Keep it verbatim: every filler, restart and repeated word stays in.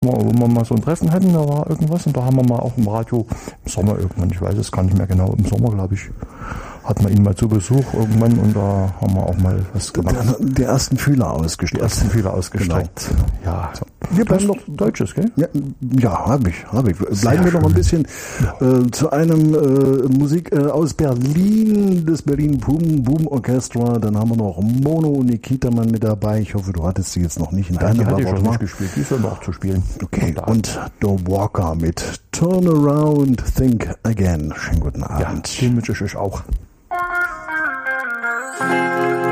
wo wir mal so ein Treffen hatten, da war irgendwas und da haben wir mal auch im Radio im Sommer irgendwann, ich weiß es gar nicht mehr genau, im Sommer glaube ich, hatten wir ihn mal zu Besuch irgendwann und da haben wir auch mal was gemacht. Die, die ersten Fühler ausgestreckt. Die ersten Fühler ausgestreckt. Genau. Ja. So. Wir bleiben noch Deutsches, gell? Ja, ja habe ich, habe ich. Bleiben Sehr wir noch ein bisschen äh, zu einem äh, Musik äh, aus Berlin, das Berlin Boom Boom Orchestra. Dann haben wir noch Mono und Nikitaman mit dabei. Ich hoffe, du hattest sie jetzt noch nicht in ja, deiner Die hatte ich schon mal nicht gespielt, die ist noch zu spielen. Okay, und The Walker mit Turn Around, Think Again. Schönen guten Abend. Ja, den wünsche ich euch auch. Thank you.